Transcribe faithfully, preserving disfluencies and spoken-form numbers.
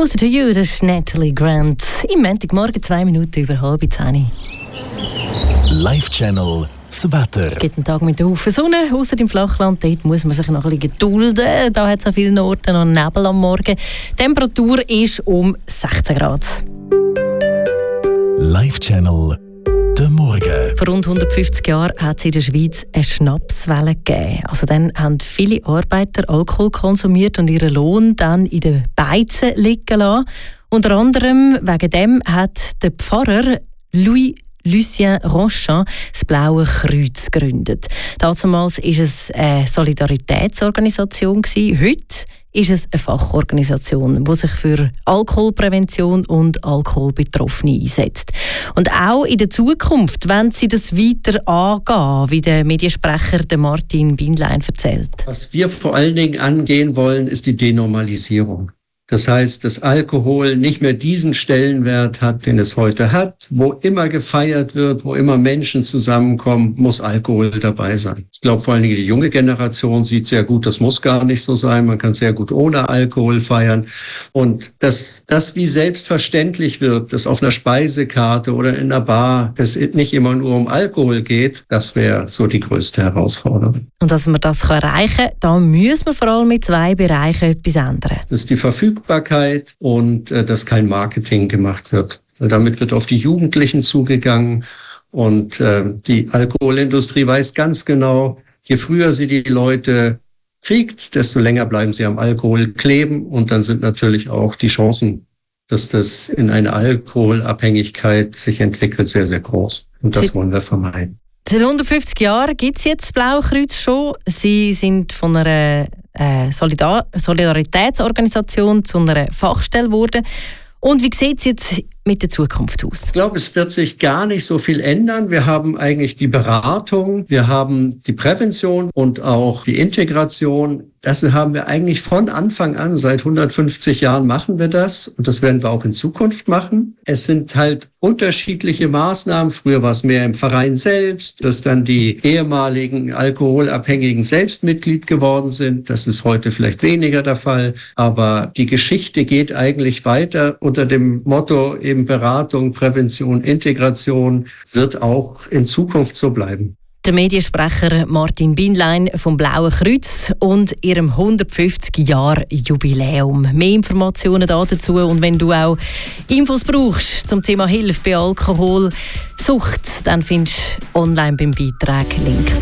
Closer to You, das ist Natalie Grant. Im Montagmorgen zwei Minuten über halb zehn. Live-Channel das Wetter. Es gibt einen Tag mit Haufen Sonne, ausser im Flachland. Dort muss man sich noch ein bisschen gedulden. Da hat es an vielen Orten noch Nebel am Morgen. Die Temperatur ist um sechzehn Grad. Live-Channel der Morgen. Vor rund hundertfünfzig Jahren hat es in der Schweiz eine Schnapswelle gegeben. Also dann haben viele Arbeiter Alkohol konsumiert und ihren Lohn dann in den Beizen liegen lassen. Unter anderem wegen dem hat der Pfarrer Louis Lucien Ronchamp das Blaue Kreuz gegründet. Damals war es eine Solidaritätsorganisation. Heute ist es eine Fachorganisation, die sich für Alkoholprävention und Alkoholbetroffene einsetzt. Und auch in der Zukunft wollen sie das weiter angehen, wie der Mediensprecher Martin Binlein erzählt. Was wir vor allen Dingen angehen wollen, ist die Denormalisierung. Das heißt, dass Alkohol nicht mehr diesen Stellenwert hat, den es heute hat. Wo immer gefeiert wird, wo immer Menschen zusammenkommen, muss Alkohol dabei sein. Ich glaube, vor allen Dingen die junge Generation sieht sehr gut, das muss gar nicht so sein. Man kann sehr gut ohne Alkohol feiern. Und dass das wie selbstverständlich wird, dass auf einer Speisekarte oder in einer Bar es nicht immer nur um Alkohol geht, das wäre so die größte Herausforderung. Und dass man das erreichen kann, da müssen wir vor allem mit zwei Bereichen etwas ändern. Das ist die Verfügbarkeit und äh, dass kein Marketing gemacht wird. Damit wird auf die Jugendlichen zugegangen und äh, die Alkoholindustrie weiß ganz genau, je früher sie die Leute kriegt, desto länger bleiben sie am Alkohol kleben und dann sind natürlich auch die Chancen, dass das in eine Alkoholabhängigkeit sich entwickelt, sehr, sehr groß. Und das Sie- wollen wir vermeiden. Seit hundertfünfzig Jahren gibt es jetzt das Blaue Kreuz schon. Sie sind von einer äh, Solidar- Solidaritätsorganisation zu einer Fachstelle geworden. Und wie sieht es jetzt mit der Zukunft aus? Ich glaube, es wird sich gar nicht so viel ändern. Wir haben eigentlich die Beratung, wir haben die Prävention und auch die Integration. Das haben wir eigentlich von Anfang an, seit hundertfünfzig Jahren machen wir das und das werden wir auch in Zukunft machen. Es sind halt unterschiedliche Maßnahmen. Früher war es mehr im Verein selbst, dass dann die ehemaligen Alkoholabhängigen selbst Mitglied geworden sind. Das ist heute vielleicht weniger der Fall, aber die Geschichte geht eigentlich weiter unter dem Motto eben Beratung, Prävention, Integration wird auch in Zukunft so bleiben. Der Mediensprecher Martin Binlein vom Blauen Kreuz und ihrem hundertfünfzig Jahr Jubiläum. Mehr Informationen dazu und wenn du auch Infos brauchst zum Thema Hilfe bei Alkoholsucht, dann findest du online beim Beitrag Links.